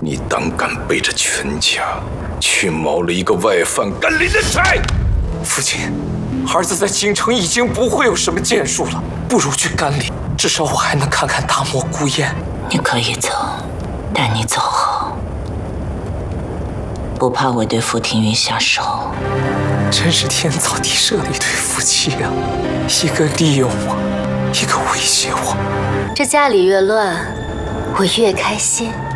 你胆敢背着全家去谋了一个外犯甘霖的差！ 父亲，儿子在京城已经不会有什么建树了，不如去甘霖，至少我还能看看大漠孤烟。 你可以走，但你走后，不怕我对傅庭云下手。 真是天造地设的一对夫妻啊！一个利用我，一个威胁我。 这家里越乱，我越开心。